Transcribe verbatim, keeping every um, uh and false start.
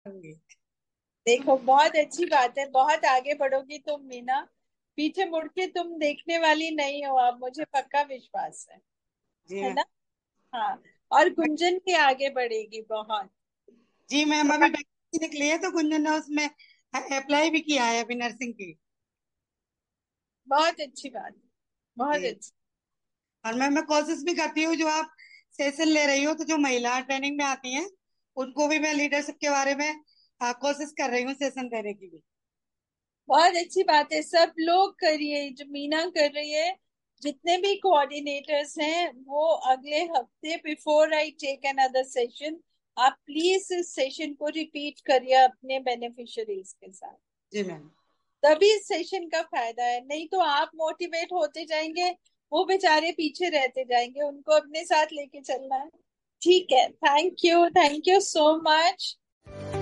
होंगी। देखो, बहुत अच्छी बात है, बहुत आगे बढ़ोगी तुम मीना। पीछे मुड़ के तुम देखने वाली नहीं हो, अब मुझे पक्का विश्वास है जी है मैम। ना? हाँ। और गुंजन भी आगे बढ़ेगी बहुत। जी मैम, अभी और वैकेंसी निकली है तो गुंजन ने उसमें अप्लाई भी किया है अभी नर्सिंग की। बहुत अच्छी बात है, बहुत जी। अच्छी। और मैम मैं कोशिश भी करती हूँ, जो आप सेशन ले रही हो तो जो महिला ट्रेनिंग में आती हैं उनको भी मैं लीडरशिप के बारे में आ, कोशिश कर रही हूँ सेशन देने की भी। बहुत अच्छी बात है, सब लोग करिए जो मीना कर रही है। जितने भी कोऑर्डिनेटर्स हैं वो अगले हफ्ते, before I take another session, आप प्लीज इस सेशन को रिपीट करिए अपने बेनिफिशियरीज के साथ। जी मैम। तभी इस सेशन का फायदा है, नहीं तो आप मोटिवेट होते जाएंगे, वो बेचारे पीछे रहते जाएंगे, उनको अपने साथ लेके चलना है। ठीक है, thank you, thank you so much.